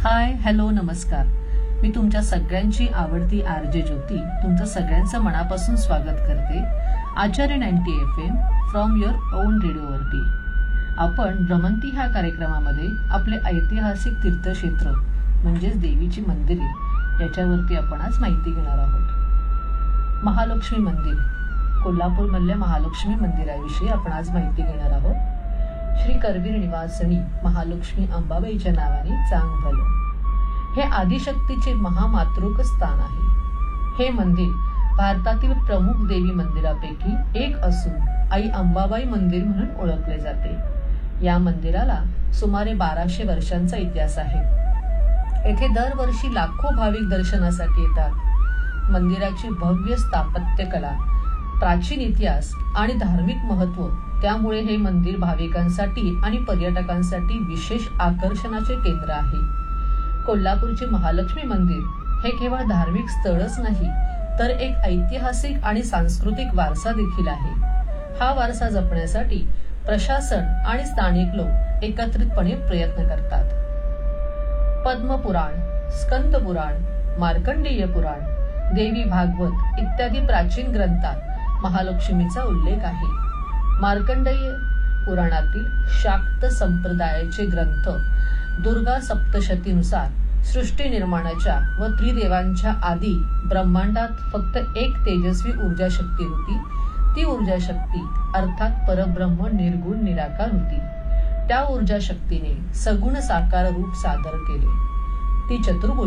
हाय, hello, नमस्कार. मी तुमच्या सगळ्यांची आवडती आरजे ज्योती तुमचं सगळ्यांचं मनापासून स्वागत करते आचार्य 90 FM फ्रॉम युअर ओन रेडिओवरती. आपण भ्रमंती ह्या कार्यक्रमामध्ये आपले ऐतिहासिक तीर्थक्षेत्र म्हणजेच देवीची मंदिरे याच्यावरती आपण आज माहिती घेणार आहोत. महालक्ष्मी मंदिर, कोल्हापूरमधल्या महालक्ष्मी मंदिराविषयी आपण आज माहिती घेणार आहोत. श्री करवीर निवासिनी महालक्ष्मी अंबाबाईच्या नावाने चांगभलं हे आदिशक्तीचे महामातृक स्थान आहे. हे मंदिर भारतातील प्रमुख देवी मंदिरापैकी एक असून आई अंबाबाई मंदिर म्हणून ओळखले जाते. या मंदिराला सुमारे 1200 वर्षांचा इतिहास आहे. येथे दरवर्षी लाखो भाविक दर्शनासाठी येतात. मंदिराची भव्य स्थापत्यकला, प्राचीन इतिहास आणि धार्मिक महत्त्व त्यामुळे हे मंदिर भाविकांसाठी आणि पर्यटकांसाठी विशेष आकर्षणाचे केंद्र आहे. कोल्हापूरचे महालक्ष्मी मंदिर हे केवळ धार्मिक स्थळच नाही तर एक ऐतिहासिक आणि सांस्कृतिक वारसा देखील आहे. हा वारसा जपण्यासाठी प्रशासन आणि स्थानिक लोक एकत्रितपणे प्रयत्न करतात. पद्मपुराण, स्कंदपुराण, मार्कंडेय पुराण, देवी भागवत इत्यादी प्राचीन ग्रंथात महालक्ष्मीचा उल्लेख आहे. मार्कंडेय पुराणातील शाक्त संप्रदायाचे ग्रंथ दुर्गा सप्तशतीनुसार सृष्टी निर्माणाच्या व त्रिदेवांच्या आधी ब्रह्मांडात फक्त एक तेजस्वी ऊर्जा शक्ती होती. ती ऊर्जा शक्ती अर्थात परब्रह्म निर्गुण निराकार होती. त्या ऊर्जा शक्तीने सगुण साकार रूप सादर केले. ती चतुर्भुज